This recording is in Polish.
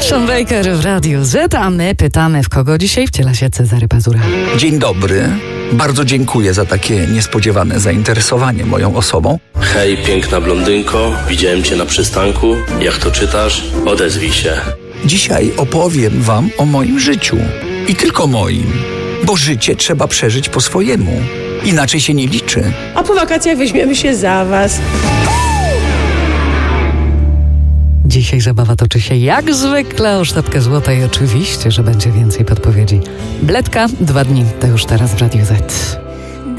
Sean Baker w Radiu Z, a my pytamy, w kogo dzisiaj wciela się Cezary Pazura. Dzień dobry. Bardzo dziękuję za takie niespodziewane zainteresowanie moją osobą. Hej, piękna blondynko, widziałem cię na przystanku. Jak to czytasz? Odezwij się. Dzisiaj opowiem wam o moim życiu. I tylko moim. Bo życie trzeba przeżyć po swojemu. Inaczej się nie liczy. A po wakacjach weźmiemy się za was. Dzisiaj zabawa toczy się jak zwykle o sztabkę złota i oczywiście, że będzie więcej podpowiedzi. Bledka, 2 dni, to już teraz w Radiu Z.